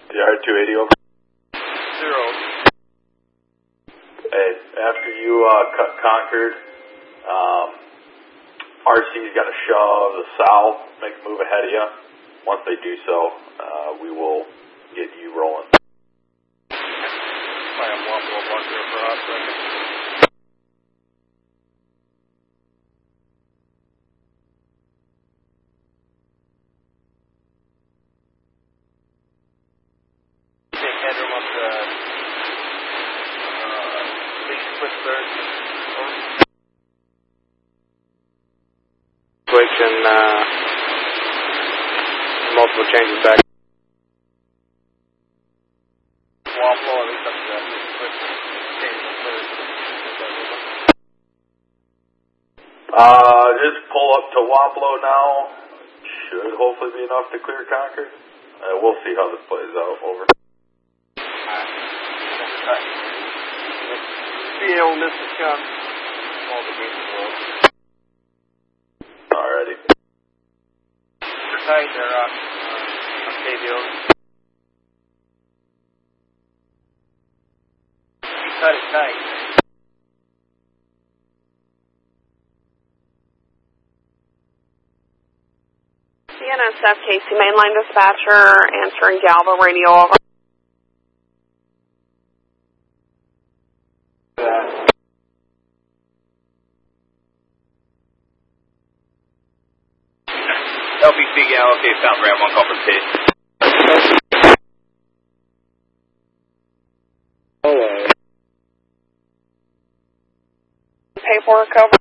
DR280 over. 0. Hey, after you cut Concord, RC's got to shove the south, make a move ahead of you. Once they do so, we will get you rolling. I have one more bunker for us. Take headroom up to least split third. Switch and multiple changes back. Waffle, at least up to that switch. Change the third. Just pull up to Waplo now. Should hopefully be enough to clear Concord. We'll see how this plays out. Over. See you on this account. All the games world. Alrighty. They're tight, they're Octavio. You cut it tight. CNSF Casey Mainline Dispatcher answering Galva radio over. LBC Gal, okay, South Ram, 1 call for T. Paperwork over.